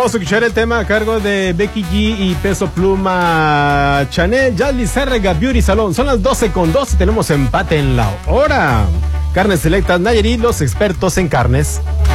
Vamos a escuchar el tema a cargo de Becky G y Peso Pluma, Chanel, Yali Zárraga, Beauty Salón. Son las 12:12 y tenemos empate en la hora. Carnes Selectas Nayarit, los expertos en carnes.